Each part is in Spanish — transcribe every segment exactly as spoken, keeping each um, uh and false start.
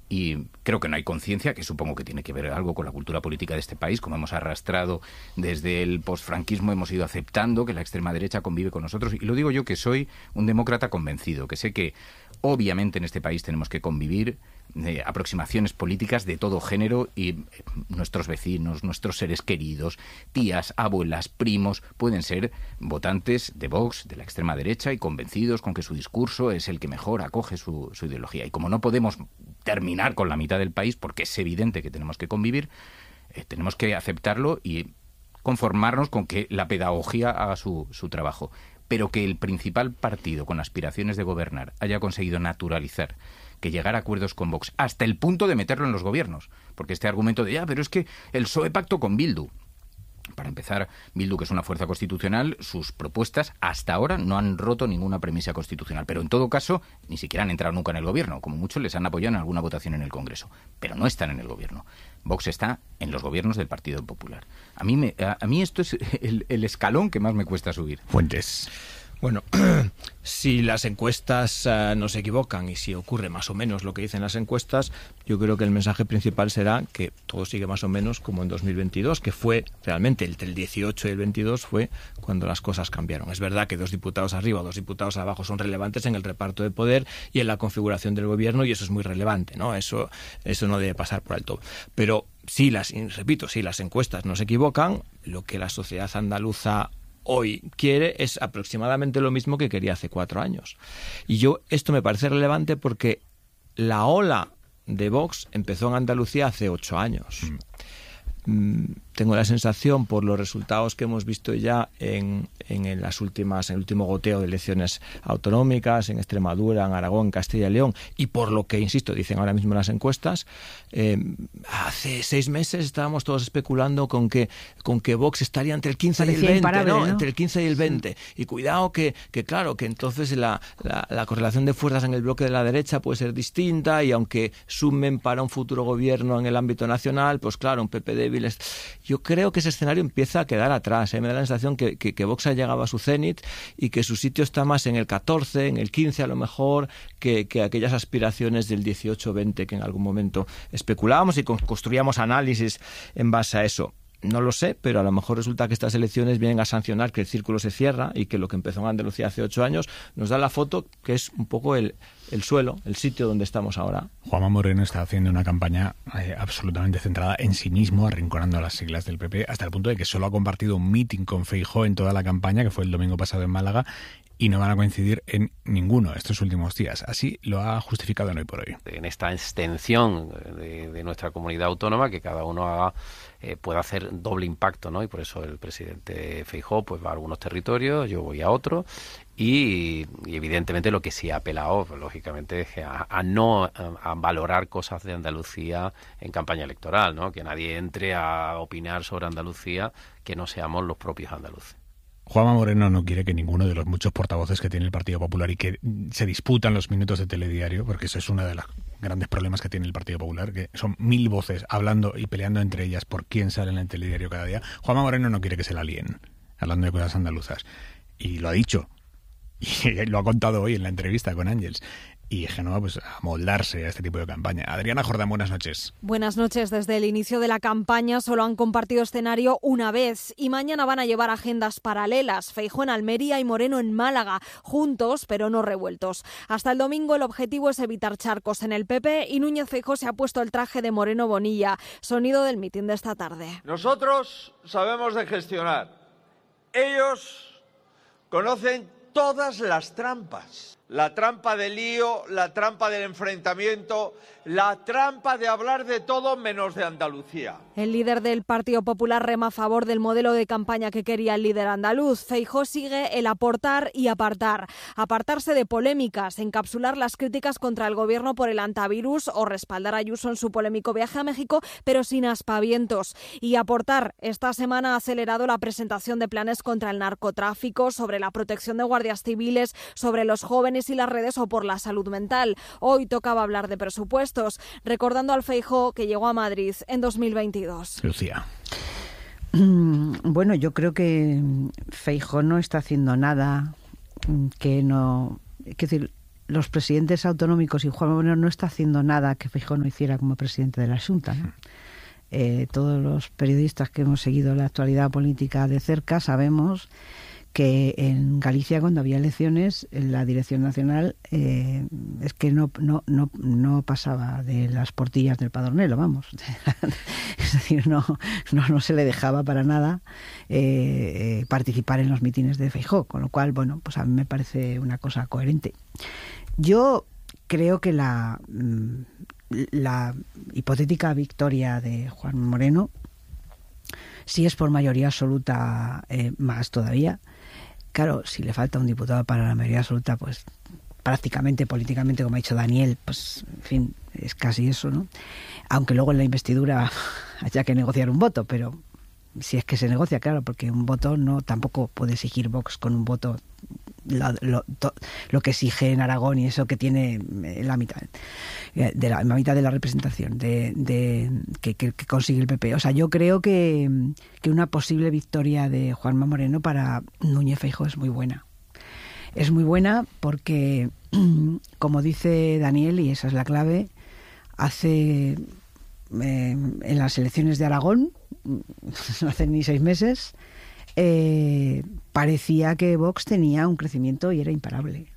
y creo que no hay conciencia, que supongo que tiene que ver algo con la cultura política de este país, como hemos arrastrado desde el posfranquismo, hemos ido aceptando que la extrema derecha convive con nosotros, y lo digo yo que soy un demócrata convencido, que sé que obviamente en este país tenemos que convivir eh, aproximaciones políticas de todo género, y eh, nuestros vecinos, nuestros seres queridos, tías, abuelas, primos, pueden ser votantes de Vox, de la extrema derecha, y convencidos con que su discurso es el que mejor acoge su, su ideología. Y como no podemos terminar con la mitad del país, porque es evidente que tenemos que convivir, eh, tenemos que aceptarlo y conformarnos con que la pedagogía haga su, su trabajo. Pero que el principal partido con aspiraciones de gobernar haya conseguido naturalizar que llegar a acuerdos con Vox hasta el punto de meterlo en los gobiernos, porque este argumento de ya, pero es que el P S O E pactó con Bildu. Para empezar, Bildu, que es una fuerza constitucional, sus propuestas hasta ahora no han roto ninguna premisa constitucional, pero en todo caso ni siquiera han entrado nunca en el gobierno, como muchos les han apoyado en alguna votación en el Congreso, pero no están en el gobierno. Vox está en los gobiernos del Partido Popular. A mí, me, a, a mí esto es el, el escalón que más me cuesta subir. Fuentes. Bueno, si las encuestas uh, no se equivocan y si ocurre más o menos lo que dicen las encuestas, yo creo que el mensaje principal será que todo sigue más o menos como en dos mil veintidós, que fue realmente entre el dieciocho y el veintidós fue cuando las cosas cambiaron. Es verdad que dos diputados arriba o dos diputados abajo son relevantes en el reparto de poder y en la configuración del gobierno, y eso es muy relevante, ¿no? Eso, eso no debe pasar por alto. Pero si las, repito, si las encuestas no se equivocan, lo que la sociedad andaluza hoy quiere es aproximadamente lo mismo que quería hace cuatro años. Y yo, esto me parece relevante porque la ola de Vox empezó en Andalucía hace ocho años. Mm. Tengo la sensación, por los resultados que hemos visto ya en, en las últimas, en el último goteo de elecciones autonómicas, en Extremadura, en Aragón, en Castilla y León, y por lo que, insisto, dicen ahora mismo las encuestas, eh, hace seis meses estábamos todos especulando con que, con que Vox estaría entre el quince y el veinte, ¿no? ¿no? Entre el quince y el veinte. Sí. Y cuidado que, que claro, que entonces la, la, la correlación de fuerzas en el bloque de la derecha puede ser distinta, y aunque sumen para un futuro gobierno en el ámbito nacional, pues claro, un P P débil es... Yo creo que ese escenario empieza a quedar atrás. ¿eh? Me da la sensación que, que, que Vox ha llegado a su cenit y que su sitio está más en el catorce, en el quince a lo mejor, que, que aquellas aspiraciones del dieciocho veinte que en algún momento especulábamos y construíamos análisis en base a eso. No lo sé, pero a lo mejor resulta que estas elecciones vienen a sancionar que el círculo se cierra y que lo que empezó en Andalucía hace ocho años nos da la foto que es un poco el, el suelo, el sitio donde estamos ahora. Juanma Moreno está haciendo una campaña eh, absolutamente centrada en sí mismo, arrinconando a las siglas del P P, hasta el punto de que solo ha compartido un meeting con Feijóo en toda la campaña, que fue el domingo pasado en Málaga, y no van a coincidir en ninguno estos últimos días. Así lo ha justificado en Hoy por Hoy. En esta extensión de, de nuestra comunidad autónoma, que cada uno haga, eh, pueda hacer doble impacto, ¿no? Y por eso el presidente Feijóo pues va a algunos territorios, yo voy a otros, y, y evidentemente lo que sí ha apelado, pues, lógicamente, es a, a no a, a valorar cosas de Andalucía en campaña electoral, ¿no? Que nadie entre a opinar sobre Andalucía que no seamos los propios andaluces. Juanma Moreno no quiere que ninguno de los muchos portavoces que tiene el Partido Popular y que se disputan los minutos de telediario, porque eso es uno de los grandes problemas que tiene el Partido Popular, que son mil voces hablando y peleando entre ellas por quién sale en el telediario cada día. Juanma Moreno no quiere que se la líen hablando de cosas andaluzas. Y lo ha dicho. Y lo ha contado hoy en la entrevista con Ángels. Y Génova, pues, a moldarse a este tipo de campaña. Adriana Jordán, buenas noches. Buenas noches. Desde el inicio de la campaña solo han compartido escenario una vez y mañana van a llevar agendas paralelas. Feijóo en Almería y Moreno en Málaga, juntos pero no revueltos. Hasta el domingo el objetivo es evitar charcos en el P P y Núñez Feijóo se ha puesto el traje de Moreno Bonilla. Sonido del mitin de esta tarde. Nosotros sabemos de gestionar. Ellos conocen todas las trampas. La trampa del lío, la trampa del enfrentamiento, la trampa de hablar de todo menos de Andalucía. El líder del Partido Popular rema a favor del modelo de campaña que quería el líder andaluz. Feijóo sigue el aportar y apartar. Apartarse de polémicas, encapsular las críticas contra el gobierno por el antivirus o respaldar a Ayuso en su polémico viaje a México, pero sin aspavientos. Y aportar, esta semana ha acelerado la presentación de planes contra el narcotráfico, sobre la protección de guardias civiles, sobre los jóvenes y las redes o por la salud mental. Hoy tocaba hablar de presupuestos, recordando al Feijóo que llegó a Madrid en dos mil veintidós. Lucía. Bueno, yo creo que Feijóo no está haciendo nada que no... Es decir, los presidentes autonómicos y Juan Moreno no está haciendo nada que Feijóo no hiciera como presidente de la Xunta, ¿no? Eh, todos los periodistas que hemos seguido la actualidad política de cerca sabemos que en Galicia, cuando había elecciones, en la Dirección Nacional eh, es que no, no, no, no pasaba de las portillas del Padronelo, vamos. Es decir, no, no, no se le dejaba para nada eh, eh, participar en los mítines de Feijóo, con lo cual, bueno, pues a mí me parece una cosa coherente. Yo creo que la, la hipotética victoria de Juan Moreno, si es por mayoría absoluta, eh, más todavía. Claro, si le falta un diputado para la mayoría absoluta, pues prácticamente, políticamente, como ha dicho Daniel, pues, en fin, es casi eso, ¿no? Aunque luego en la investidura haya que negociar un voto, pero si es que se negocia, claro, porque un voto no tampoco puede exigir Vox con un voto lo, lo, to, lo que exige en Aragón y eso que tiene la mitad de la, la mitad de la representación de, de que, que, que consigue el P P. O sea, yo creo que, que una posible victoria de Juanma Moreno para Núñez Feijóo es muy buena. Es muy buena porque, como dice Daniel, y esa es la clave, hace eh, en las elecciones de Aragón, no hace ni seis meses, eh, parecía que Vox tenía un crecimiento y era imparable.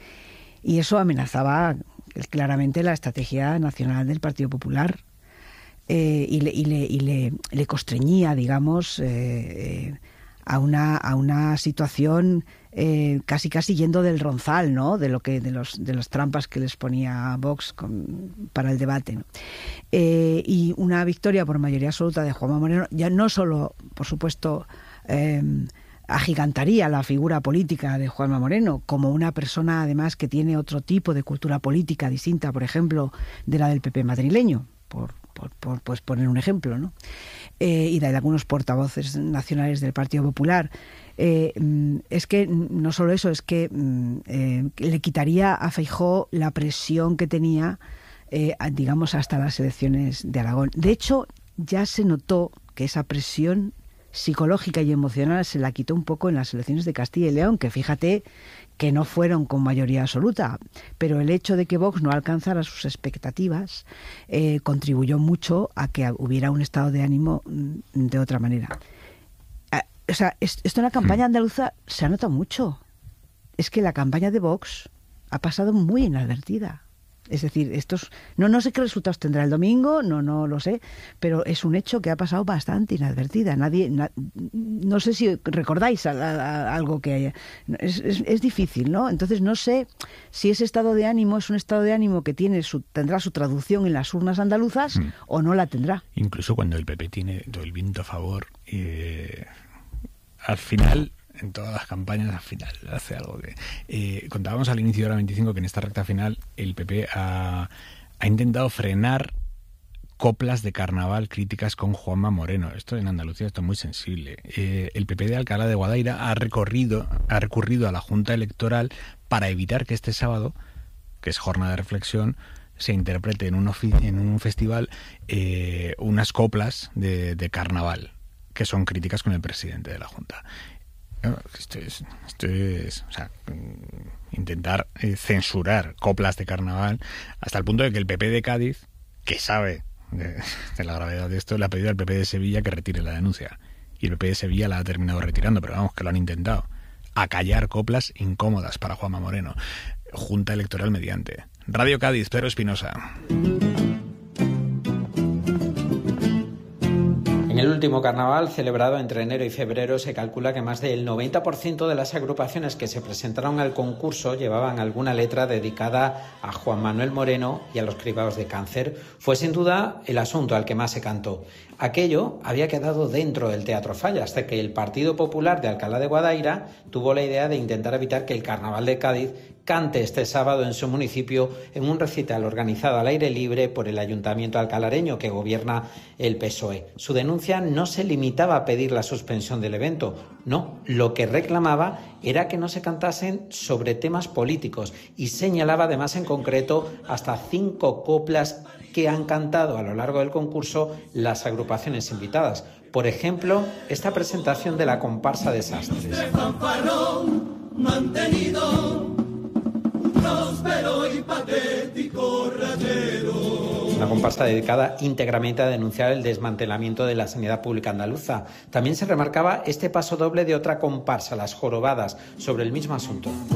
Y eso amenazaba claramente la estrategia nacional del Partido Popular eh, y, le, y, le, y le, le constreñía, digamos, eh, eh, a una a una situación eh, casi casi yendo del ronzal, ¿no? De lo que de los de las trampas que les ponía Vox con, para el debate, ¿no? Eh, y una victoria por mayoría absoluta de Juanma Moreno ya no solo, por supuesto, eh, agigantaría la figura política de Juanma Moreno como una persona además que tiene otro tipo de cultura política distinta, por ejemplo, de la del P P madrileño, por Por, por pues poner un ejemplo, ¿no? Eh, y de algunos portavoces nacionales del Partido Popular. Eh, es que no solo eso, es que eh, le quitaría a Feijóo la presión que tenía, eh, digamos, hasta las elecciones de Aragón. De hecho, ya se notó que esa presión psicológica y emocional se la quitó un poco en las elecciones de Castilla y León, que fíjate que no fueron con mayoría absoluta, pero el hecho de que Vox no alcanzara sus expectativas eh, contribuyó mucho a que hubiera un estado de ánimo de otra manera. Eh, o sea, esto en la campaña andaluza se ha notado mucho. Es que la campaña de Vox ha pasado muy inadvertida. Es decir, estos no no sé qué resultados tendrá el domingo, no no lo sé, pero es un hecho que ha pasado bastante inadvertida. Nadie, na, no sé si recordáis a, a, a algo que haya. Es, es, es difícil, ¿no? Entonces no sé si ese estado de ánimo es un estado de ánimo que tiene su, tendrá su traducción en las urnas andaluzas mm. o no la tendrá. Incluso cuando el P P tiene todo el viento a favor, eh, al final. En todas las campañas al final hace algo que... Eh, contábamos al inicio de la veinticinco que en esta recta final el P P ha, ha intentado frenar coplas de carnaval críticas con Juanma Moreno. Esto en Andalucía esto es muy sensible. Eh, el P P de Alcalá de Guadaira ha, recorrido, ha recurrido a la Junta Electoral para evitar que este sábado, que es jornada de reflexión, se interprete en un, en un festival eh, unas coplas de, de carnaval que son críticas con el presidente de la Junta. Esto es, esto es o sea, intentar eh, censurar coplas de carnaval hasta el punto de que el P P de Cádiz, que sabe de, de la gravedad de esto, le ha pedido al P P de Sevilla que retire la denuncia. Y el P P de Sevilla la ha terminado retirando, pero vamos, que lo han intentado. Acallar coplas incómodas para Juanma Moreno. Junta Electoral mediante. Radio Cádiz, Pedro Espinosa. En el último carnaval, celebrado entre enero y febrero, se calcula que más del noventa por ciento de las agrupaciones que se presentaron al concurso llevaban alguna letra dedicada a Juan Manuel Moreno y a los cribados de cáncer. Fue sin duda el asunto al que más se cantó. Aquello había quedado dentro del Teatro Falla, hasta que el Partido Popular de Alcalá de Guadaira tuvo la idea de intentar evitar que el Carnaval de Cádiz cante este sábado en su municipio en un recital organizado al aire libre por el Ayuntamiento alcalareño que gobierna el P S O E. Su denuncia no se limitaba a pedir la suspensión del evento, no, lo que reclamaba era que no se cantasen sobre temas políticos y señalaba además en concreto hasta cinco coplas que han cantado a lo largo del concurso las agrupaciones invitadas. Por ejemplo, esta presentación de la comparsa Desastres. Mantenido, próspero. una comparsa dedicada íntegramente a denunciar el desmantelamiento de la sanidad pública andaluza. También se remarcaba este paso doble de otra comparsa, Las Jorobadas, sobre el mismo asunto.